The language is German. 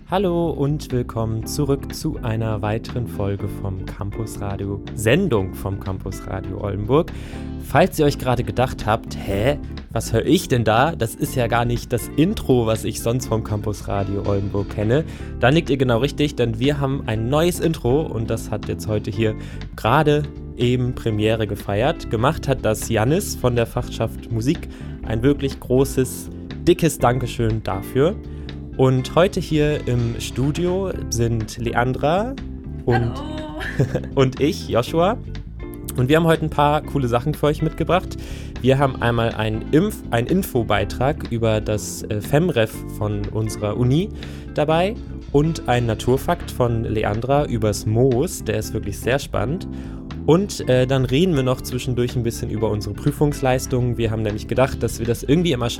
Hallo und willkommen zurück zu einer weiteren Folge vom Campus Radio, Sendung vom Campus Radio Oldenburg. Falls ihr euch gerade gedacht habt, was höre ich denn da? Das ist ja gar nicht das Intro, was ich sonst vom Campus Radio Oldenburg kenne. Dann liegt ihr genau richtig, denn wir haben ein neues Intro und das hat jetzt heute hier gerade eben Premiere gefeiert. Gemacht hat das Jannis von der Fachschaft Musik. Ein wirklich großes, dickes Dankeschön dafür. Und heute hier im Studio sind Leandra und ich, Joshua. Und wir haben heute ein paar coole Sachen für euch mitgebracht. Wir haben einmal einen Infobeitrag über das FemRef von unserer Uni dabei und einen Naturfakt von Leandra übers Moos. Der ist wirklich sehr spannend. Und dann reden wir noch zwischendurch ein bisschen über unsere Prüfungsleistungen. Wir haben nämlich gedacht, dass wir das irgendwie immer